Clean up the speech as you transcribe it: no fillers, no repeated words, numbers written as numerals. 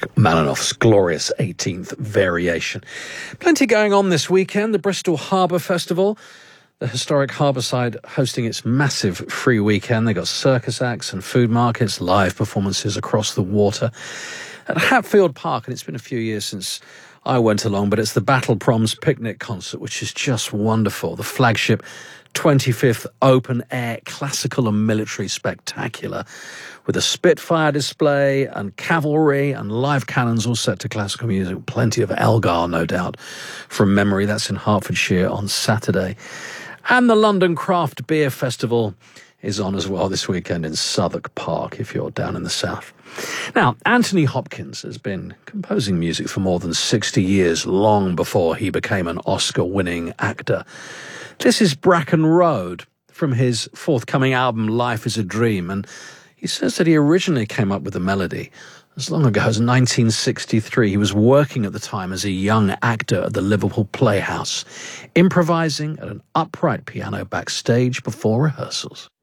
Rachmaninoff's glorious 18th variation. Plenty going on this weekend. The Bristol Harbour Festival, the historic Harbourside hosting its massive free weekend. They got circus acts and food markets, live performances across the water. At Hatfield Park, and it's been a few years since I went along, but it's the Battle Proms Picnic Concert, which is just wonderful. The flagship 25th open-air classical and military spectacular with a Spitfire display and cavalry and live cannons all set to classical music. Plenty of Elgar, no doubt, from memory. That's in Hertfordshire on Saturday. And the London Craft Beer Festival is on as well this weekend in Southwark Park, if you're down in the south. Now, Anthony Hopkins has been composing music for more than 60 years, long before he became an Oscar-winning actor. This is Bracken Road from his forthcoming album Life is a Dream, and he says that he originally came up with the melody as long ago as 1963. He was working at the time as a young actor at the Liverpool Playhouse, improvising at an upright piano backstage before rehearsals.